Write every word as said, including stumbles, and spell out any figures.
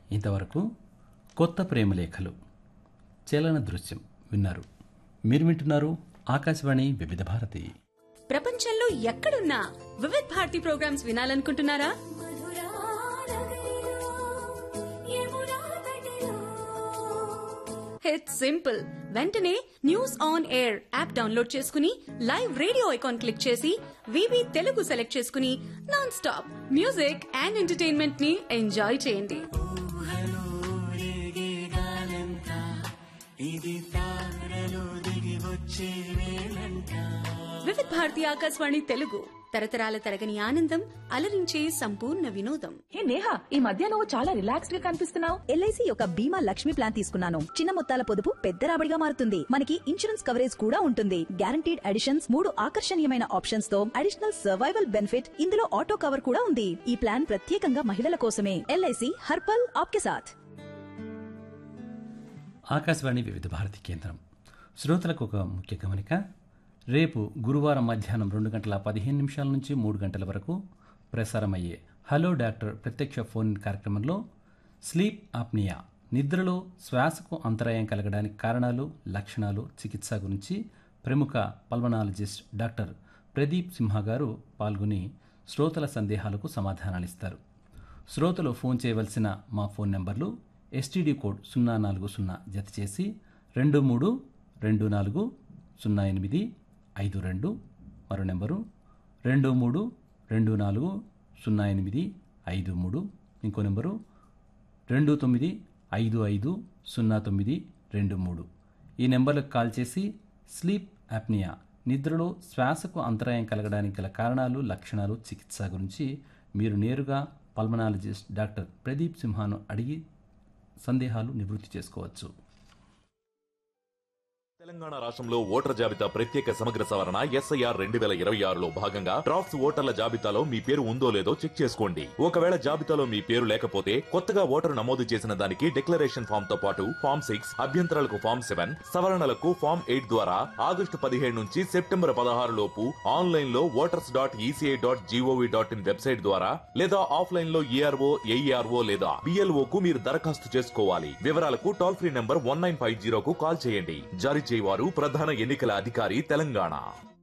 ఇంతవరకు కొత్త ప్రేమలేఖలు చలన దృశ్యం విన్నారు. మీరు వింటున్నారు ఆకాశవాణి వివిధ భారతి. ప్రపంచంలో ఎక్కడున్నా Vividh Bharati programmes వినాలనుకుంటున్నారా? It's simple. వెంటనే news on air app download చేసుకుని లైవ్ రేడియో ఐకాన్ క్లిక్ చేసి వివి తెలుగు సెలెక్ట్ చేసుకుని non stop music and entertainment ని ఎంజాయ్ చేయండి. వివిధ భారతి ఆకాశవాణి తెలుగు తరతరాల తరగని ఆనందం, అలరించే సంపూర్ణ వినోదం. హే నేహా, ఈ మధ్య నువ్వు చాలా రిలాక్స్డ్ గా కనిపిస్తున్నావు. ఎల్ఐసి యొక్క బీమా లక్ష్మి ప్లాన్ తీసుకున్నాను. చిన్న మొత్తాల పొదుపు పెద్ద రాబడిగా మారుతుంది. మనకి ఇన్సూరెన్స్ కవరేజ్ కూడా ఉంటుంది. గ్యారంటీడ్ అడిషన్స్, మూడు ఆకర్షణీయమైన ఆప్షన్స్ తో అడిషనల్ సర్వైవల్ బెనిఫిట్, ఇందులో ఆటో కవర్ కూడా ఉంది. ఈ ప్లాన్ ప్రత్యేకంగా మహిళల కోసమే. ఎల్ఐసి హర్పల్ ఆప్కే సాథ్. ఆకాశవాణి వివిధ భారతి కేంద్రం. శ్రోతలకు ఒక ముఖ్య గమనిక. రేపు గురువారం మధ్యాహ్నం రెండు గంటల పదిహేను నిమిషాల నుంచి మూడు గంటల వరకు ప్రసారమయ్యే హలో డాక్టర్ ప్రత్యక్ష ఫోన్ కార్యక్రమంలో స్లీప్ ఆప్నియా, నిద్రలో శ్వాసకు అంతరాయం కలగడానికి కారణాలు, లక్షణాలు, చికిత్స గురించి ప్రముఖ పల్మనాలజిస్ట్ డాక్టర్ ప్రదీప్ సింహ గారు పాల్గొని శ్రోతల సందేహాలకు సమాధానాలిస్తారు. శ్రోతలు ఫోన్ చేయవలసిన మా ఫోన్ నెంబర్లు ఎస్టీడీ కోడ్ సున్నా నాలుగు సున్నా జత చేసి రెండు మూడు రెండు నాలుగు సున్నా ఎనిమిది ఐదు రెండు, మరో నెంబరు రెండు మూడు రెండు నాలుగు సున్నా ఎనిమిది ఐదు మూడు, ఇంకో నెంబరు రెండు తొమ్మిది ఐదు ఐదు సున్నా తొమ్మిది రెండు మూడు. ఈ నెంబర్లకు కాల్ చేసి స్లీప్ ఆప్నియా, నిద్రలో శ్వాసకు అంతరాయం కలగడానికి గల కారణాలు, లక్షణాలు, చికిత్స గురించి మీరు నేరుగా పల్మనాలజిస్ట్ డాక్టర్ ప్రదీప్ సింహాను అడిగి సందేహాలు నివృత్తి చేసుకోవచ్చు. తెలంగాణ రాష్ట్రంలో ఓటర్ జాబితా ప్రత్యేక సమగ్ర సవరణ ఎస్ఐఆర్ రెండు వేల ఇరవై ఆరులో భాగంగా డ్రాఫ్ట్స్ ఓటర్ల జాబితాలో మీ పేరు ఉందో లేదో చెక్ చేసుకోండి. ఒకవేళ జాబితాలో మీ పేరు లేకపోతే కొత్తగా ఓటరు నమోదు చేసిన దానికి డిక్లరేషన్ ఫామ్ తో పాటు ఫామ్ సిక్స్, అభ్యంతరాలకు ఫామ్ సెవెన్, సవరణలకు ఫామ్ ఎయిట్ ద్వారా ఆగస్టు పదిహేడు నుంచి సెప్టెంబర్ పదహారు లోపు ఆన్లైన్ లో voters dot ECI dot GOV dot in website ద్వారా లేదా ఆఫ్లైన్ లో ఈఆర్ఓ, ఏఈఆర్ఓ లేదా బిఎల్ఓ కు మీరు దరఖాస్తు చేసుకోవాలి. వివరాలకు toll free number one nine five zero కు కాల్ చేయండి. జారీ చేయవారు ప్రధాన ఎన్నికల అధికారి తెలంగాణ.